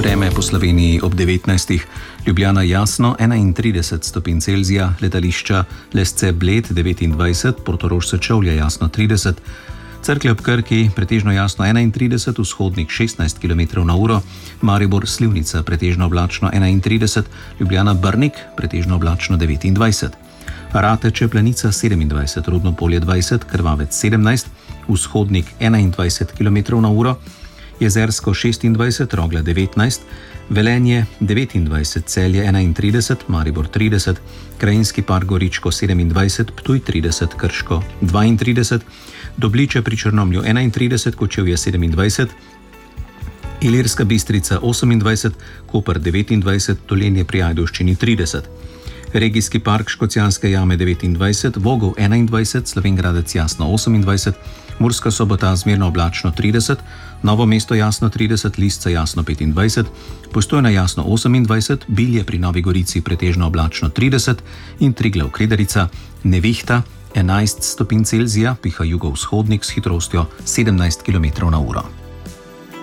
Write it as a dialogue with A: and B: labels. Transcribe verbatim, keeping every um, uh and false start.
A: Vreme po Sloveniji ob devetnajstih. Ljubljana jasno enaintrideset stopinj Celzija, letališča Lesce Bled devetindvajset, Portorož Sečovlje jasno trideset, Cerklje ob Krki pretežno jasno enaintrideset, vzhodnik šestnajst kilometrov na uro, Maribor Slivnica pretežno oblačno enaintrideset, Ljubljana Brnik pretežno oblačno devetindvajset, Rateče Planica sedemindvajset, Rudno Polje dvajset, Krvavec sedemnajst, vzhodnik enaindvajset kilometrov na uro, Jezersko šestindvajset, Rogla devetnajst, Velenje devetindvajset, Celje enaintrideset, Maribor trideset, Krajinski park Goričko sedemindvajset, Ptuj trideset, Krško dvaintrideset, Dobliče pri Črnomlju enaintrideset, Kočevje sedemindvajset, Ilirska Bistrica osemindvajset, Koper devetindvajset, Dolenje pri Ajdovščini trideset, Regijski park Škocjanske jame devetindvajset, Vogel enaindvajset, Slovenj Gradec jasno osemindvajset, Murska Sobota zmerno oblačno trideset, Novo mesto jasno trideset, Lisca jasno petindvajset, Postojna jasno osemindvajset, Bilje pri Novi Gorici pretežno oblačno trideset in Triglav Kredarica nevihta enajst stopinj Celzija, piha jugovzhodnik s hitrostjo sedemnajst kilometrov na uro.